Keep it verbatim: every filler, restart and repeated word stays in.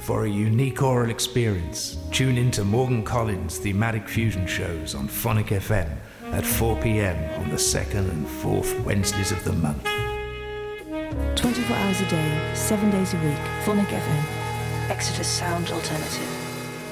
for a unique oral experience, tune in to Morgan Collins' thematic fusion shows on Phonic F M at four p.m. on the second and fourth Wednesdays of the month. twenty-four hours a day, seven days a week, Phonic F M. Exeter's sound alternative.